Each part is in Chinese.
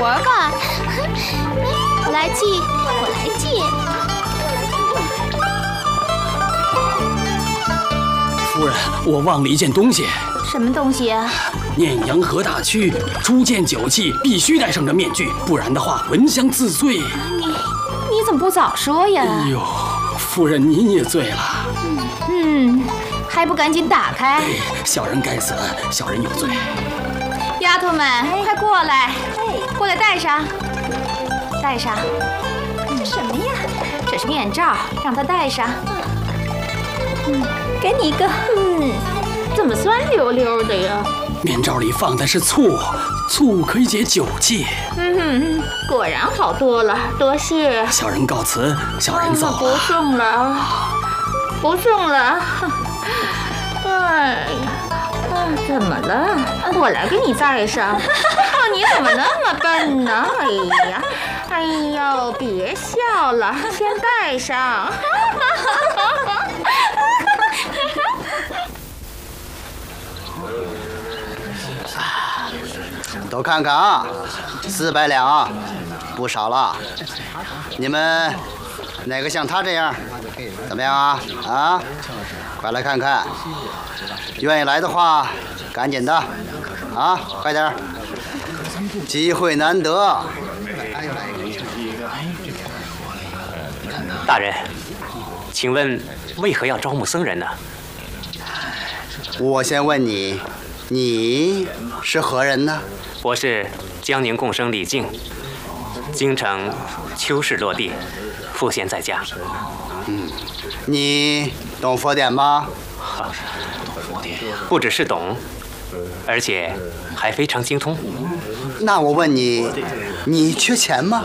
干。我来系，我来系。 夫人，我忘了一件东西。 什么东西啊？ 念阳河大区初见酒器，必须戴上这面具，不然的话闻香自醉。 你怎么不早说呀？ 哎呦，夫人您也醉了。 还不赶紧打开！ 小人该死，小人有罪。 丫头们，快过来！过来戴上，戴上。这什么呀？这是面罩，让她戴上。给你一个。怎么酸溜溜的呀？ 面罩里放的是醋，醋可以解酒气。 果然好多了，多谢。 小人告辞，小人走了。 不送了，不送了。哎呀，怎么了？我来给你戴上。你怎么那么笨呢？哎呦，别笑了，先戴上。 都看看啊，400两，不少了。你们哪个像他这样？怎么样啊？啊，快来看看。愿意来的话，赶紧的，啊，快点，机会难得。 大人，请问为何要招募僧人呢？ 我先问你，你是何人呢？ 我是江宁共生李靖，京城秋氏落地，赋闲在家。 你懂佛典吗？ 不只是懂，而且还非常精通。 那我问你，你缺钱吗？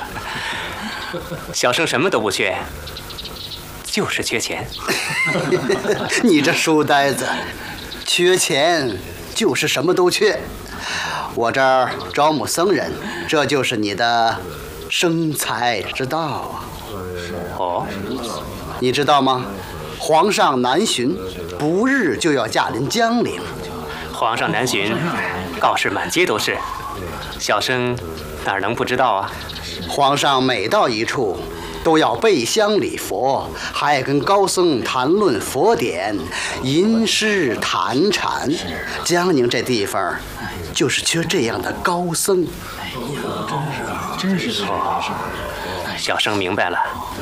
小生什么都不缺，就是缺钱。 你这书呆子，缺钱就是什么都缺。我这儿招募僧人，这就是你的生财之道啊。 哦， 你知道吗？皇上南巡，不日就要驾临江陵。 皇上南巡，告示满街都是，小生哪能不知道啊？ 皇上每到一处，都要备香礼佛，还跟高僧谈论佛典，吟诗谈禅。江宁这地方，就是缺这样的高僧。 真是哦，小生明白了。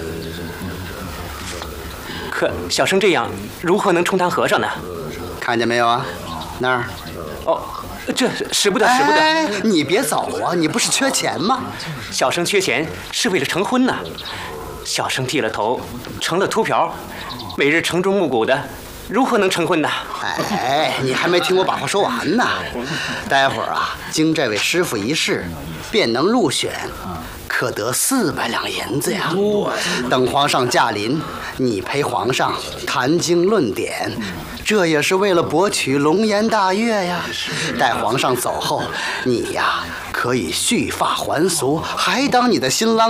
可小生这样如何能充当和尚呢？ 看见没有啊？那儿。 哦，这使不得，使不得！ 哎，你别走啊！你不是缺钱吗？ 小生缺钱是为了成婚呢。小生剃了头，成了秃瓢，每日晨钟暮鼓的，如何能成婚呢？ 哎，你还没听我把话说完呢。待会儿啊，经这位师傅一试，便能入选，可得400两银子呀。等皇上驾临，你陪皇上谈经论典，这也是为了博取龙颜大悦呀。待皇上走后，你呀可以蓄发还俗，还当你的新郎。